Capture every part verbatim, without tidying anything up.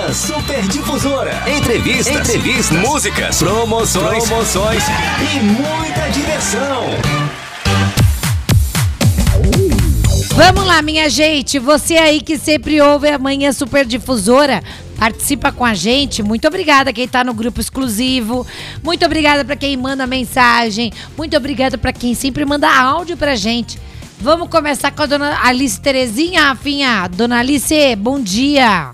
na Super Difusora. Entrevistas, entrevistas, músicas, promoções, promoções e muita diversão. Vamos lá, minha gente. Você aí que sempre ouve a Manhã Super Difusora, participa com a gente. Muito obrigada quem tá no grupo exclusivo. Muito obrigada pra quem manda mensagem. Muito obrigada pra quem sempre manda áudio pra gente. Vamos começar com a dona Alice Terezinha, Rafinha. Dona Alice, bom dia.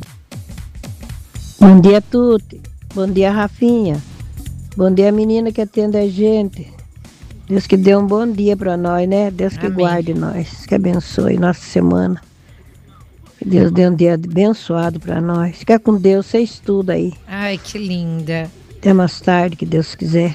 Bom dia, Tuti. Bom dia, Rafinha. Bom dia, menina que atende a gente. Deus que dê um bom dia pra nós, né? Deus que Amém. guarde nós, que abençoe nossa semana. Que Deus dê um dia abençoado pra nós. Fica com Deus, você estuda aí. Ai, que linda. Até mais tarde, que Deus quiser.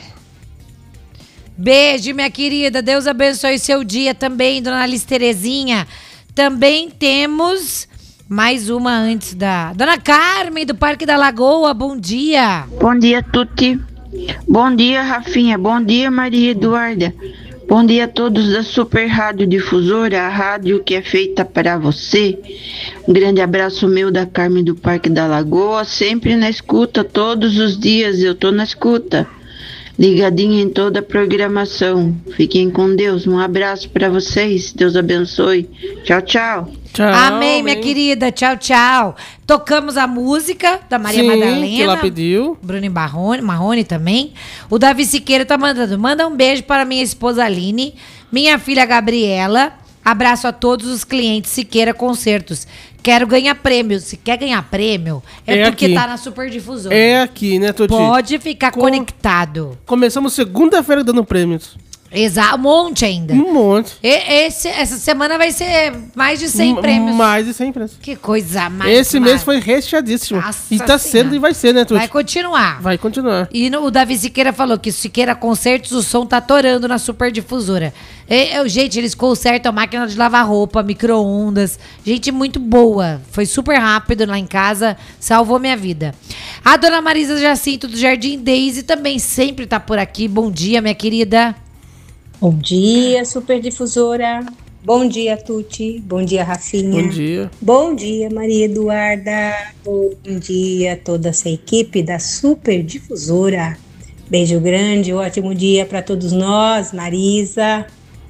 Beijo, minha querida. Deus abençoe seu dia também, dona Alice Terezinha. Também temos mais uma antes da... Dona Carmen, do Parque da Lagoa, bom dia. Bom dia, Tuti. Bom dia, Rafinha. Bom dia, Maria Eduarda. Bom dia a todos da Super Rádio Difusora, a rádio que é feita para você. Um grande abraço meu da Carmen do Parque da Lagoa, sempre na escuta, todos os dias eu tô na escuta. Ligadinha em toda a programação. Fiquem com Deus. Um abraço para vocês. Deus abençoe. Tchau, tchau. Tchau, Amém, minha amém. querida. Tchau, tchau. Tocamos a música da Maria Sim, Madalena. que ela pediu. Bruno Marrone, Marrone também. O Davi Siqueira tá mandando. Manda um beijo para minha esposa Aline, minha filha Gabriela. Abraço a todos os clientes Siqueira Concertos. Quero ganhar prêmio. Se quer ganhar prêmio, é, É porque aqui. tá na Super Difusora. É aqui, né, Toti? Pode ficar Com- conectado. Começamos segunda-feira dando prêmios. Exato, um monte ainda. Um monte. E- esse, essa semana vai ser mais de cem M- prêmios. Mais de cem prêmios. Que coisa mais. Esse mês mais. foi recheadíssimo. Nossa E tá Senhora. sendo e vai ser, né, Toti? Vai continuar. Vai continuar. E no- o Davi Siqueira falou que Siqueira Concertos, o som tá atorando na Super Difusora. E, eu, gente, eles consertam a máquina de lavar roupa, micro-ondas. Gente muito boa. Foi super rápido lá em casa, salvou minha vida. A dona Marisa Jacinto do Jardim Daisy também sempre tá por aqui. Bom dia, minha querida. Bom dia, Super Difusora. Bom dia, Tuti. Bom dia, Rafinha. Bom dia. Bom dia, Maria Eduarda. Bom dia a toda essa equipe da Super Difusora. Beijo grande, ótimo dia para todos nós, Marisa.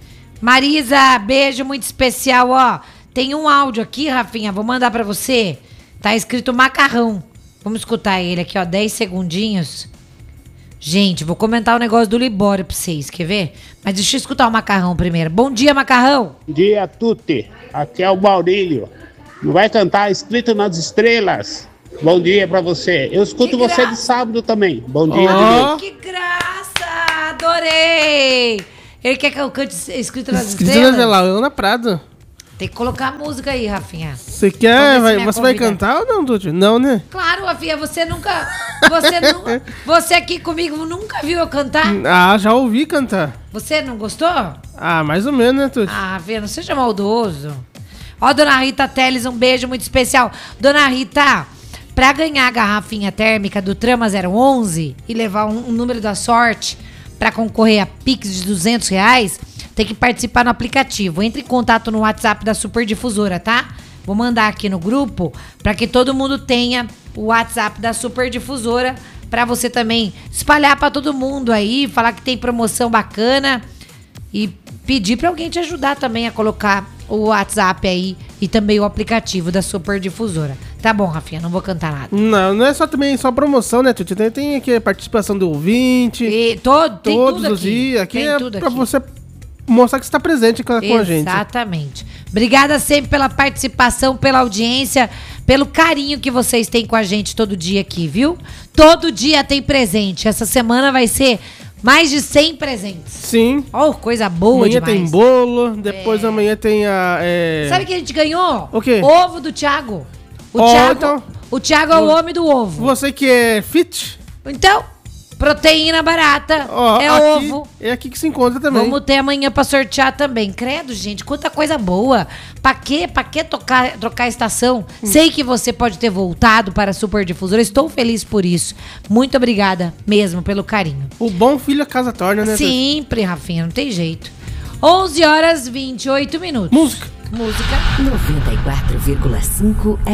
Marisa, beijo muito especial, ó. Tem um áudio aqui, Rafinha, vou mandar pra você. Tá escrito macarrão. Vamos escutar ele aqui, ó, dez segundinhos. Gente, vou comentar o negócio do Libório pra vocês, quer ver? Mas deixa eu escutar o macarrão primeiro. Bom dia, macarrão. Bom dia, Tuti. Aqui é o Maurílio. Não vai cantar Escrito nas Estrelas? Bom dia pra você. Eu escuto Que você graça. de sábado também. Bom dia de Ó. novo. Que graça, adorei. Ele quer que eu cante escrito nas Escrito estrelas? na Ana Prado. Tem que colocar a música aí, Rafinha. Você Vamos quer? ver se Vai, me você vai convida. cantar ou não, Toti? Não, né? Claro, Rafinha, você nunca... Você, nunca, você aqui comigo nunca viu eu cantar? Ah, já ouvi cantar. Você não gostou? Ah, mais ou menos, né, Toti? Ah, Rafinha, não seja maldoso. Ó, dona Rita Teles, um beijo muito especial. Dona Rita, pra ganhar a garrafinha térmica do Trama zero onze e levar um, um número da sorte pra concorrer a Pix de duzentos reais, tem que participar no aplicativo. Entre em contato no WhatsApp da Super Difusora, tá? Vou mandar aqui no grupo pra que todo mundo tenha o WhatsApp da Super Difusora pra você também espalhar pra todo mundo aí, falar que tem promoção bacana e pedir pra alguém te ajudar também a colocar o WhatsApp aí e também o aplicativo da Super Difusora. Tá bom, Rafinha, não vou cantar nada. Não, não é só também só promoção, né, Toti? Tem, tem aqui a participação do ouvinte. E todo, tem todos tudo os aqui. dias. Aqui Tem é tudo pra aqui. você mostrar que você tá presente com, com a gente. Exatamente. Obrigada sempre pela participação, pela audiência, pelo carinho que vocês têm com a gente todo dia aqui, viu? Todo dia tem presente. Essa semana vai ser mais de cem presentes. Sim. Oh, coisa boa Amanhã demais. tem bolo, depois amanhã tem a... é, Sabe o que a gente ganhou? O quê? Ovo do Thiago. O Ó, Thiago, então- o Thiago é o homem do ovo. Você que é fit, Então, proteína barata, ó, é aqui, ovo. é aqui que se encontra também. Vamos ter amanhã pra sortear também. Credo, gente, quanta coisa boa. Pra quê? Pra quê tocar, trocar a estação? Hum. Sei que você pode ter voltado para a Super Difusora. Estou feliz por isso. Muito obrigada mesmo pelo carinho. O bom filho a casa torna, né? Sempre, Rafinha, não tem jeito. onze horas e vinte e oito minutos. Música. Música. noventa e quatro vírgula cinco